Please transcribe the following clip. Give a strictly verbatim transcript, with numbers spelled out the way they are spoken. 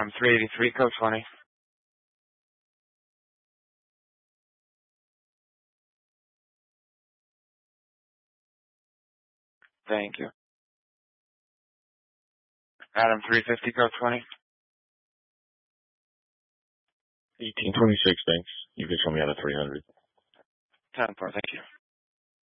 I'm three eighty-three, code twenty. Thank you. Adam three fifty, code twenty. eighteen twenty-six, thanks. You can show me out of three hundred. ten four, thank you.